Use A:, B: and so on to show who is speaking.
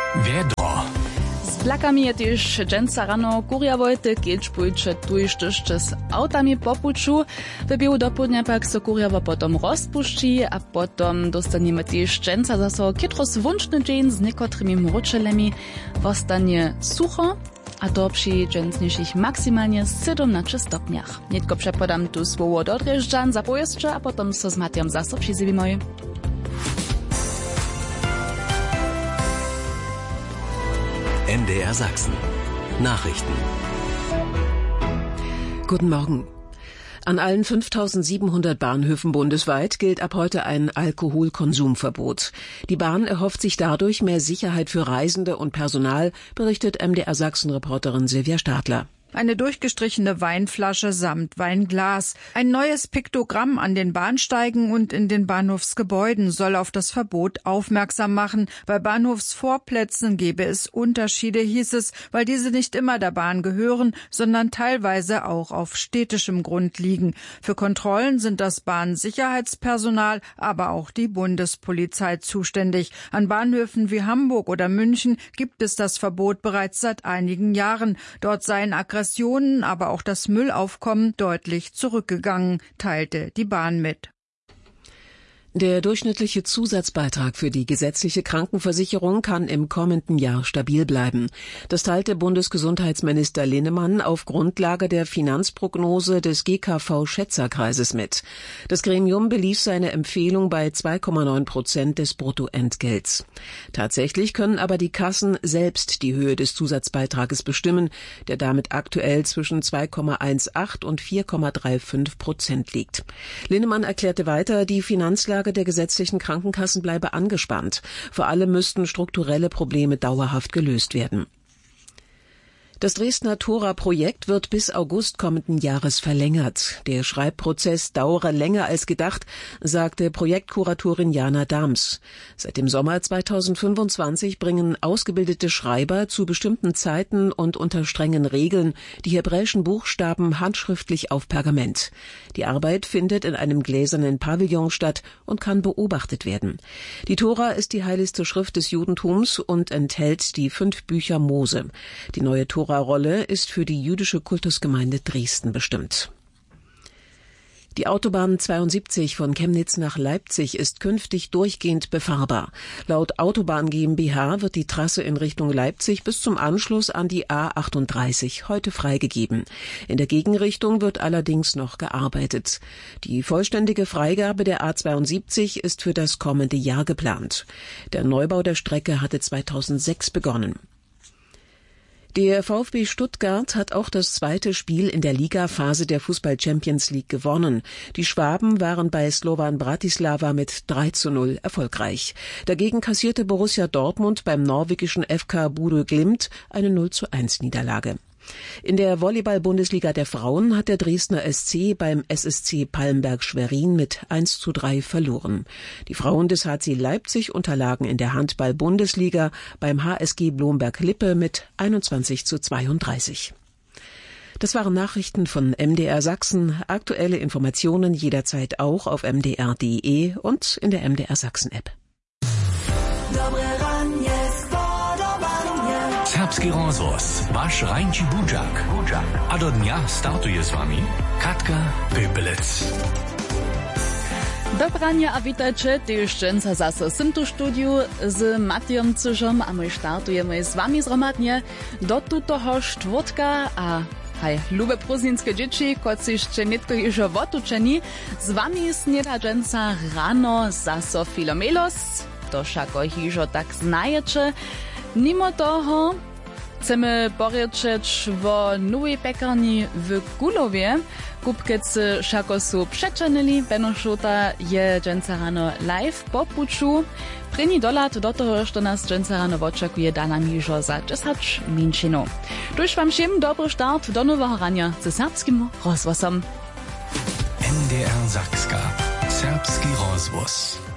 A: Wiedro.
B: Z blakami je też dżęca rano kurjawojty, kiedy pójdzie tujsztyszczy z autami po puczu. W biegu do południa pak so kurjawo potom rozpuszczy, a potom dostaniemy też dżęca zaso kitros wunczny dzień z niekotrymi mruczelemi. Wostanie sucho, a to przy dżęcniejszych maksymalnie 17 stopniach. Nietko przepodam tu słowo do Drjeżdżan za pojeszcze, a potom so z Matjom zaso przyzywimy.
A: MDR Sachsen. Nachrichten.
C: Guten Morgen. An allen 5700 Bahnhöfen bundesweit gilt ab heute ein Alkoholkonsumverbot. Die Bahn erhofft sich dadurch mehr Sicherheit für Reisende und Personal, berichtet MDR Sachsen-Reporterin Silvia Stadler.
D: Eine durchgestrichene Weinflasche samt Weinglas. Ein neues Piktogramm an den Bahnsteigen und in den Bahnhofsgebäuden soll auf das Verbot aufmerksam machen. Bei Bahnhofsvorplätzen gebe es Unterschiede, hieß es, weil diese nicht immer der Bahn gehören, sondern teilweise auch auf städtischem Grund liegen. Für Kontrollen sind das Bahnsicherheitspersonal, aber auch die Bundespolizei zuständig. An Bahnhöfen wie Hamburg oder München gibt es das Verbot bereits seit einigen Jahren. Dort seien Aggressionen, aber auch das Müllaufkommen deutlich zurückgegangen, teilte die Bahn mit.
C: Der durchschnittliche Zusatzbeitrag für die gesetzliche Krankenversicherung kann im kommenden Jahr stabil bleiben. Das teilte Bundesgesundheitsminister Linnemann auf Grundlage der Finanzprognose des GKV-Schätzerkreises mit. Das Gremium beließ seine Empfehlung bei 2,9% des Bruttoentgelts. Tatsächlich können aber die Kassen selbst die Höhe des Zusatzbeitrages bestimmen, der damit aktuell zwischen 2,18 und 4,35% liegt. Linnemann erklärte weiter, die Finanzlage der gesetzlichen Krankenkassen bleibe angespannt. Vor allem müssten strukturelle Probleme dauerhaft gelöst werden. Das Dresdner Tora-Projekt wird bis August kommenden Jahres verlängert. Der Schreibprozess dauere länger als gedacht, sagte Projektkuratorin Jana Dams. Seit dem Sommer 2025 bringen ausgebildete Schreiber zu bestimmten Zeiten und unter strengen Regeln die hebräischen Buchstaben handschriftlich auf Pergament. Die Arbeit findet in einem gläsernen Pavillon statt und kann beobachtet werden. Die Tora ist die heiligste Schrift des Judentums und enthält die 5 Bücher Mose. Die neue Tora-Rolle ist für die jüdische Kultusgemeinde Dresden bestimmt. Die Autobahn 72 von Chemnitz nach Leipzig ist künftig durchgehend befahrbar. Laut Autobahn GmbH wird die Trasse in Richtung Leipzig bis zum Anschluss an die A38 heute freigegeben. In der Gegenrichtung wird allerdings noch gearbeitet. Die vollständige Freigabe der A72 ist für das kommende Jahr geplant. Der Neubau der Strecke hatte 2006 begonnen. Der VfB Stuttgart hat auch das zweite Spiel in der Ligaphase der Fußball-Champions League gewonnen. Die Schwaben waren bei Slovan Bratislava mit 3:0 erfolgreich. Dagegen kassierte Borussia Dortmund beim norwegischen FK Bodø Glimt eine 0:1 Niederlage. In der Volleyball-Bundesliga der Frauen hat der Dresdner SC beim SSC Palmberg Schwerin mit 1:3 verloren. Die Frauen des HC Leipzig unterlagen in der Handball-Bundesliga beim HSG Blomberg-Lippe mit 21:32. Das waren Nachrichten von MDR Sachsen. Aktuelle Informationen jederzeit auch auf mdr.de und in der MDR Sachsen-App.
A: Serbski rozvoz, vaš Rajnči Budžak. A do dňa startuje s vami Katka Pepelec.
B: Dobranie a witajcie, tyż dżęca zase sym tu studiu z Matjom Cyżom, a my startujemy z wami zromadnie do tutoho czwartka, a hej, lube prózdninske dzieci, koci jeszcze nitko iżo wotuczeni, z wami jest nieda dżęca rano zase Filomelos, to szako iżo tak znajecie. Mimo toho chcemy porieczyć o nowej pekarni w Kulowie. Kupkecy szako su przeczynili, Benoszota je dżęca rano live po puczu. Prini dolat do toho, što nas dżęca rano oczekuje dana miżo za 10 minčinu. Tuż wam všim dobry start do nowego rania ze serbskim rozwosom.
A: MDR Sakska. Serbski rozvoz.